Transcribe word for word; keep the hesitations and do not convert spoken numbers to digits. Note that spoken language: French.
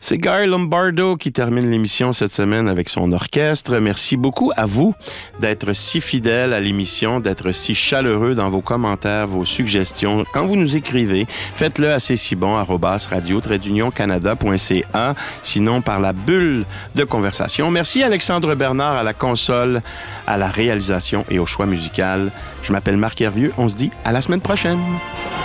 C'est Guy Lombardo qui termine l'émission cette semaine avec son orchestre. Merci beaucoup à vous d'être si fidèles à l'émission, d'être si chaleureux dans vos commentaires, vos suggestions. Quand vous nous écrivez, faites-le à cécibon arobase radio tiret d'union canada point c a, sinon par la bulle de conversation. Merci Alexandre Bernard à la console, à la réalisation et au choix musical. Je m'appelle Marc Hervieux. On se dit à la semaine prochaine.